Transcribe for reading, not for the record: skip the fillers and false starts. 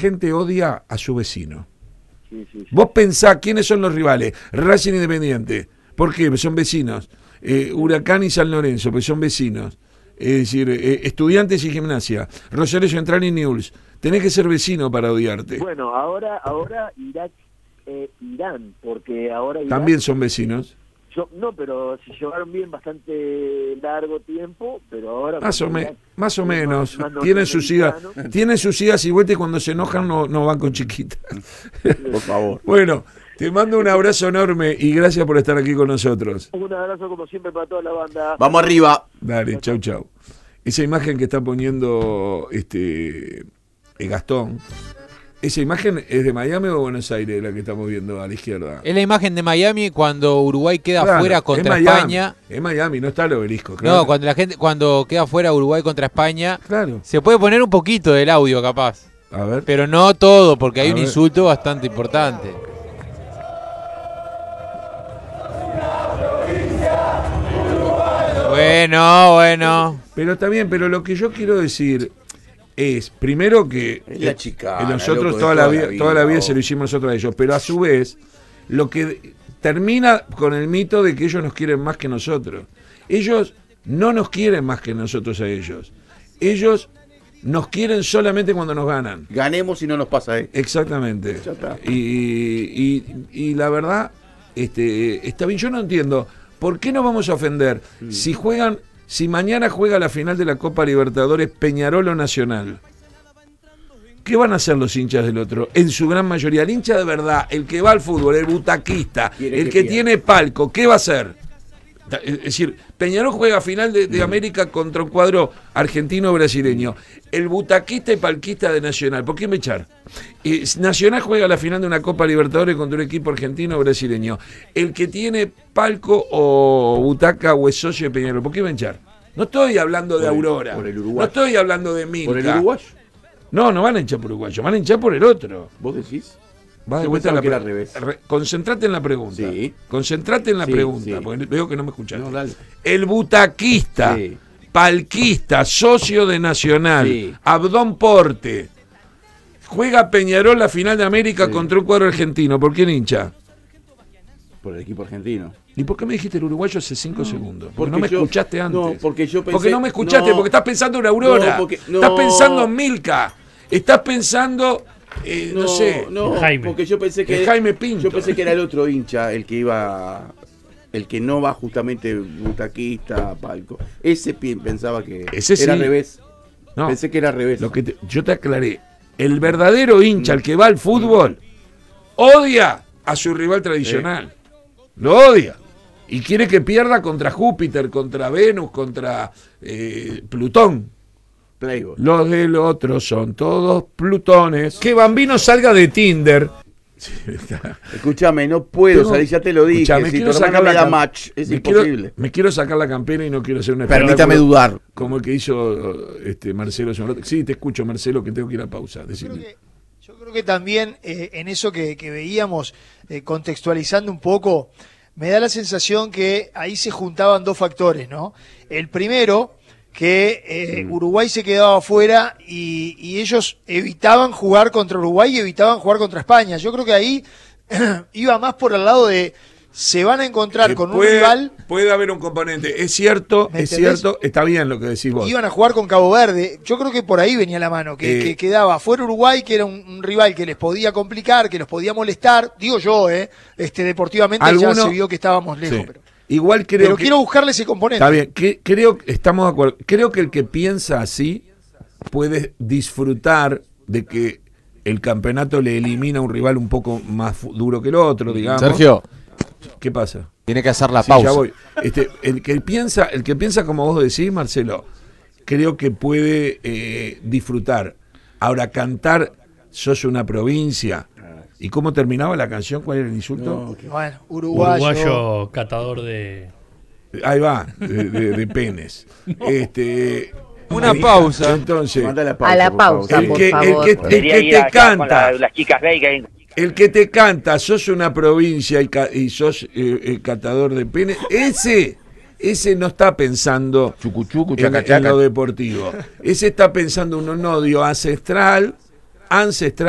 gente odia a su vecino. Sí. Vos pensás quiénes son los rivales. Racing Independiente. ¿Por qué? Porque son vecinos. Huracán y San Lorenzo, porque son vecinos. Es decir, Estudiantes y Gimnasia. Rosario Central y Newell's. Tenés que ser vecino para odiarte. Bueno, ahora Irak, Irán, porque ahora Irak, También son vecinos. No, pero se llevaron bien bastante largo tiempo, pero ahora... Más o menos. Más Tienen sus idas y vueltas y cuando se enojan no van con chiquitas. Por favor. Bueno, te mando un abrazo enorme y gracias por estar aquí con nosotros. Un abrazo como siempre para toda la banda. Vamos arriba. Dale, chau. Esa imagen que está poniendo Gastón, ¿esa imagen es de Miami o de Buenos Aires la que estamos viendo a la izquierda? Es la imagen de Miami cuando Uruguay queda fuera contra España. Es Miami, no está el obelisco. Claro. No, cuando queda fuera Uruguay contra España, claro. Se puede poner un poquito del audio capaz. A ver. Pero no todo, porque hay un insulto bastante importante. Bueno. Pero está bien, pero lo que yo quiero decir es, primero que la chicana, nosotros loco, toda la vida se lo hicimos nosotros a ellos, pero a su vez, lo que termina con el mito de que ellos nos quieren más que nosotros. Ellos no nos quieren más que nosotros a ellos. Ellos nos quieren solamente cuando nos ganan. Ganemos y no nos pasa esto. Exactamente. Y la verdad, está bien, yo no entiendo. ¿Por qué nos vamos a ofender? Si mañana juega la final de la Copa Libertadores Peñarol o Nacional, ¿qué van a hacer los hinchas del otro? En su gran mayoría, el hincha de verdad, el que va al fútbol, el butaquista, el que tiene palco, ¿qué va a hacer? Es decir, Peñarol juega final de América contra un cuadro argentino-brasileño. El butaquista y palquista de Nacional, ¿por qué me echar? Nacional juega la final de una Copa Libertadores contra un equipo argentino-brasileño. El que tiene palco o butaca o es socio de Peñarol, ¿por qué me echar? No estoy hablando de Aurora, por el Uruguay. No estoy hablando de Milka. ¿Por el uruguayo? No van a echar por uruguayo, van a echar por el otro. ¿Vos decís? Va de vuelta a la al revés. Concentrate en la pregunta. Sí. Concentrate en la pregunta, sí. porque veo que no me escuchaste. No, dale. El butaquista, palquista, socio de Nacional, Abdón Porte, juega Peñarol la final de América contra un cuadro argentino. ¿Por quién hincha? Por el equipo argentino. ¿Y por qué me dijiste el uruguayo hace 5 segundos? Porque no me escuchaste antes. No, porque yo pensé... Porque no me escuchaste, porque estás pensando en Aurora. Estás pensando en Milka. Estás pensando... no sé, Jaime. Porque yo pensé que Jaime Pinto. Yo pensé que era el otro hincha, el que no va justamente butaquista, palco. Ese pensaba que era al revés. No, pensé que era al revés. Yo te aclaré. El verdadero hincha, el que va al fútbol, odia a su rival tradicional. Lo odia. Y quiere que pierda contra Júpiter, contra Venus, contra Plutón. Playboy. Los del otro son todos plutones. Que Bambino salga de Tinder. Escúchame, no puedo salir, ya te lo dije. Si tu hermana me da match, es imposible. Me quiero sacar la campera y no quiero hacer una... Permítame dudar. Como el que hizo Marcelo. Sí, te escucho, Marcelo, que tengo que ir a pausa. Yo creo que también en eso que veíamos, contextualizando un poco, me da la sensación que ahí se juntaban dos factores, ¿no? El primero... que Uruguay se quedaba afuera y ellos evitaban jugar contra Uruguay y evitaban jugar contra España. Yo creo que ahí iba más por el lado de se van a encontrar con un rival. Puede haber un componente, es cierto, está bien lo que decís vos. Iban a jugar con Cabo Verde. Yo creo que por ahí venía la mano, que quedaba fuera Uruguay, que era un rival que les podía complicar, que los podía molestar. Digo yo, deportivamente ya se vio que estábamos lejos, sí. Igual pero quiero buscarle ese componente. Está bien, estamos de acuerdo. Creo que el que piensa así puede disfrutar de que el campeonato le elimina a un rival un poco más duro que el otro, digamos. Sergio, ¿qué pasa? Tiene que hacer la pausa. Ya voy. El que piensa como vos decís, Marcelo, creo que puede disfrutar. Ahora, cantar "Sos una provincia". ¿Y cómo terminaba la canción? ¿Cuál era el insulto? Bueno, uruguayo catador de... Ahí va, de penes. Una pausa. Entonces, a la pausa, por favor. El que te canta, las chicas gay, el que te canta, sos una provincia y sos catador de penes, ese no está pensando en lo deportivo. Ese está pensando en un odio ancestral